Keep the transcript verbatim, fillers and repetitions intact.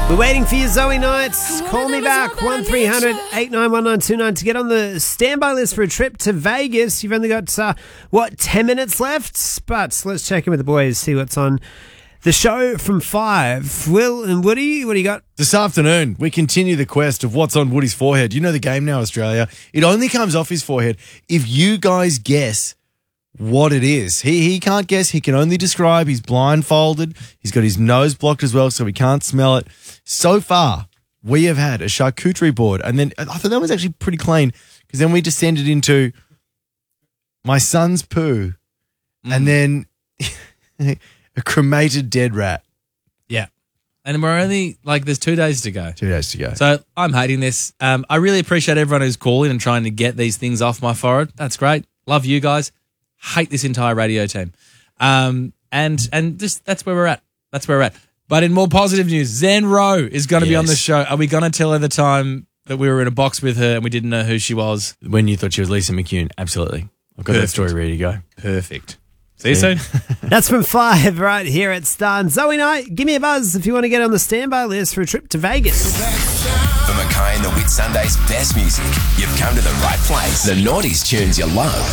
We're waiting for you, Zoe Knights. Call me back, one three hundred eight nine one nine two nine to get on the standby list for a trip to Vegas. You've only got, uh, what, ten minutes left? But let's check in with the boys, see what's on the show from five. Will and Woody, what do you got? This afternoon, we continue the quest of what's on Woody's forehead. You know the game now, Australia. It only comes off his forehead if you guys guess what it is. He he can't guess. He can only describe. He's blindfolded. He's got his nose blocked as well, so he can't smell it. So far, we have had a charcuterie board, and then I thought that was actually pretty clean because then we descended into my son's poo, mm. and then a cremated dead rat. Yeah. And we're only, like, there's two days to go. Two days to go. So I'm hating this. Um, I really appreciate everyone who's calling and trying to get these things off my forehead. That's great. Love you guys. Hate this entire radio team. Um, and and just that's where we're at. That's where we're at. But in more positive news, Zen Rowe is going to yes. be on the show. Are we going to tell her the time that we were in a box with her and we didn't know who she was? When you thought she was Lisa McCune. Absolutely. I've got Perfect. that story ready to go. Perfect. See you soon. That's from five right here at Star. And Zoe Knight, give me a buzz if you want to get on the standby list for a trip to Vegas. For Mackay and the Whit Sunday's best music, you've come to the right place. The noughties tunes you love.